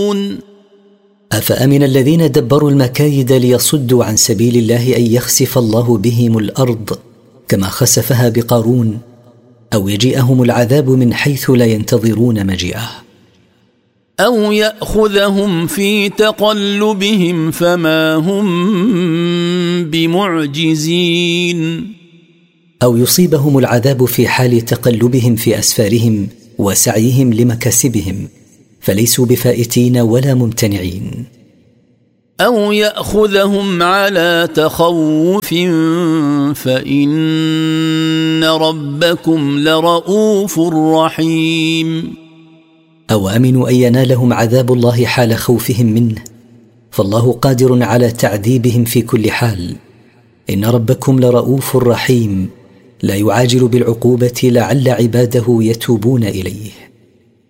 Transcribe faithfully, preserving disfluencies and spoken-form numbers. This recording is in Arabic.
أفأمن الذين دبروا المكايد ليصدوا عن سبيل الله أن يخسف الله بهم الأرض كما خسفها بقارون أو يجيئهم العذاب من حيث لا ينتظرون مجيئه أو يأخذهم في تقلبهم فما هم بمعجزين أو يصيبهم العذاب في حال تقلبهم في أسفارهم وسعيهم لمكاسبهم فليسوا بفائتين ولا ممتنعين أو يأخذهم على تخوف فإن ربكم لرؤوف رحيم أو أمنوا أن ينالهم عذاب الله حال خوفهم منه فالله قادر على تعذيبهم في كل حال إن ربكم لرؤوف رحيم لا يعاجل بالعقوبة لعل عباده يتوبون إليه